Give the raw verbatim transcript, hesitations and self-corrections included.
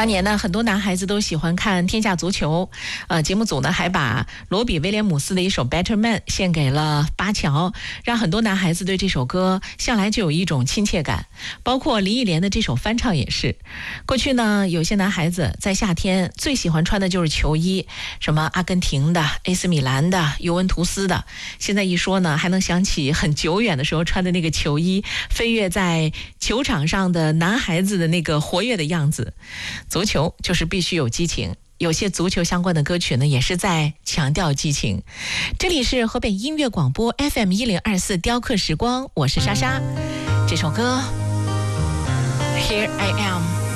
当年呢，很多男孩子都喜欢看《天下足球》，呃，节目组呢还把罗比·威廉姆斯的一首《Better Man》献给了巴乔，让很多男孩子对这首歌向来就有一种亲切感。包括林忆莲的这首翻唱也是。过去呢，有些男孩子在夏天最喜欢穿的就是球衣，什么阿根廷的、A C 米兰的、尤文图斯的。现在一说呢，还能想起很久远的时候穿的那个球衣，飞跃在球场上的男孩子的那个活跃的样子。足球就是必须有激情，有些足球相关的歌曲呢，也是在强调激情。这里是河北音乐广播 F M 一零二四雕刻时光，我是莎莎。这首歌 Here I Am。